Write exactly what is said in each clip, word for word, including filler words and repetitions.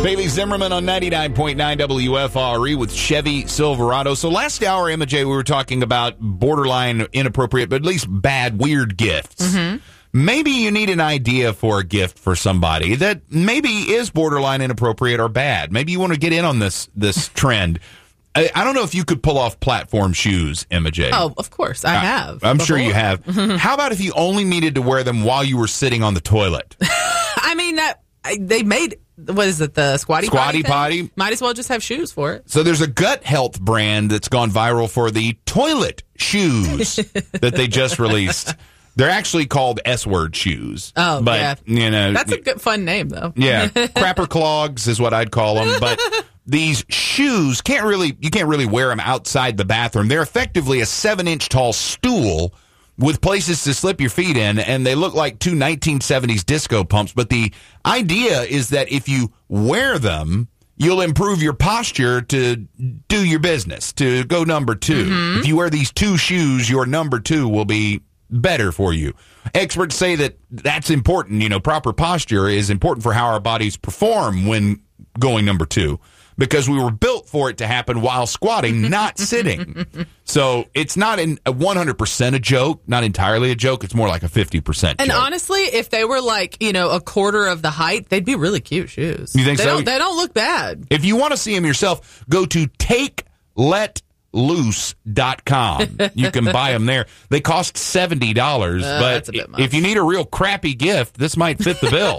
Bailey Zimmerman on ninety-nine point nine W F R E with Chevy Silverado. So last hour, Emma J, we were talking about borderline inappropriate, but at least bad, weird gifts. Mm-hmm. Maybe you need an idea for a gift for somebody that maybe is borderline inappropriate or bad. Maybe you want to get in on this this trend. I, I don't know if you could pull off platform shoes, Emma J. Oh, of course. I have. I, I'm before. sure you have. How about if you only needed to wear them while you were sitting on the toilet? I mean, that I, they made, what is it, the Squatty, Squatty Potty? Potty? Might as well just have shoes for it. So there's a gut health brand that's gone viral for the toilet shoes that they just released. They're actually called S-word shoes. Oh, but, yeah. You know, that's a good, fun name, though. Yeah. Crapper clogs is what I'd call them. But these shoes can't really, you can't really wear them outside the bathroom. They're effectively a seven-inch tall stool with places to slip your feet in, and they look like two nineteen seventies disco pumps. But the idea is that if you wear them, you'll improve your posture to do your business, to go number two. Mm-hmm. If you wear these two shoes, your number two will be better for you. Experts say that that's important. You know, proper posture is important for how our bodies perform when going number two, because we were built for it to happen while squatting, not sitting. So it's not in a one hundred percent a joke, not entirely a joke. It's more like a fifty percent And joke. honestly, if they were like, you know, a quarter of the height, they'd be really cute shoes. You think they so? Don't, they don't look bad. If you want to see them yourself, go to take let loose dot com. You can buy them there. They cost seventy dollars, uh, but that's a bit much. If you need a real crappy gift, this might fit the bill.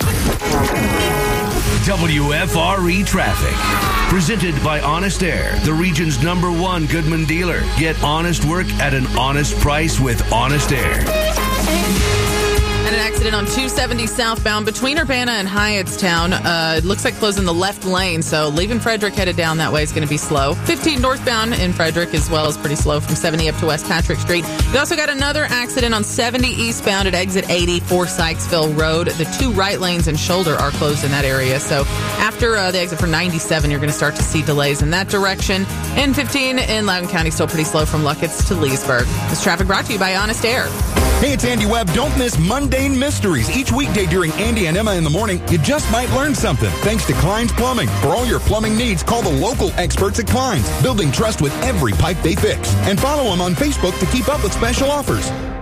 W F R E Traffic. Presented by Honest Air, the region's number one Goodman dealer. Get honest work at an honest price with Honest Air. And an accident on two seventy southbound between Urbana and Hyattstown. Uh, it looks like closing the left lane, so leaving Frederick headed down that way is going to be slow. fifteen northbound in Frederick as well is pretty slow from seventy up to West Patrick Street. We also got another accident on seventy eastbound at exit eighty for Sykesville Road. The two right lanes and shoulder are closed in that area. So after uh, the exit for ninety-seven, you're going to start to see delays in that direction. And fifteen in Loudoun County still pretty slow from Luckett's to Leesburg. This traffic brought to you by Honest Air. Hey, it's Andy Webb. Don't miss Mundane Mysteries. Each weekday during Andy and Emma in the morning, you just might learn something. Thanks to Klein's Plumbing. For all your plumbing needs, call the local experts at Klein's, building trust with every pipe they fix. And follow them on Facebook to keep up with special offers.